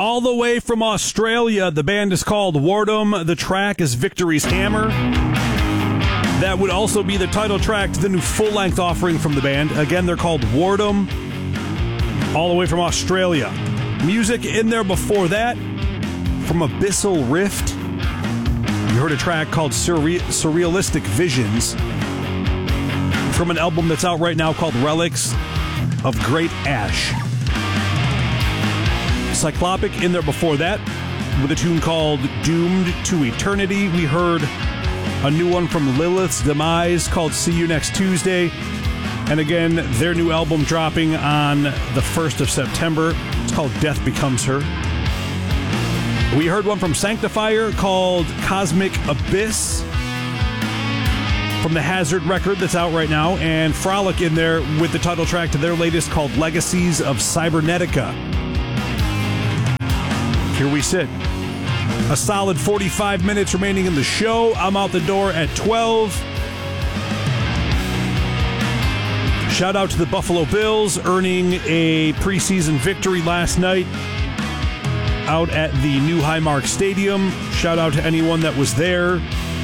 all the way from Australia. The band is called Wardom. The track is Victory's Hammer. That would also be the title track to the new full-length offering from the band. Again, they're called Wardom, all the way from Australia. Music in there before that, from Abyssal Rift. You heard a track called Surrealistic Visions, from an album that's out right now called Relics of Great Ash. Cyclopic in there before that, with a tune called Doomed to Eternity. We heard a new one from Lilith's Demise called See You Next Tuesday. And again, their new album dropping on the 1st of September. It's called Death Becomes Her. We heard one from Sanctifier called Cosmic Abyss from the Hazard record that's out right now. And Frolic in there with the title track to their latest called Legacies of Cybernetica. Here we sit. A solid 45 minutes remaining in the show. I'm out the door at 12. Shout out to the Buffalo Bills earning a preseason victory last night out at the new Highmark Stadium. Shout out to anyone that was there.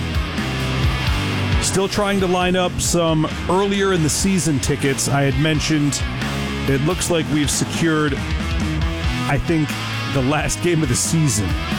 Still trying to line up some earlier in the season tickets. I had mentioned it looks like we've secured, I think, the last game of the season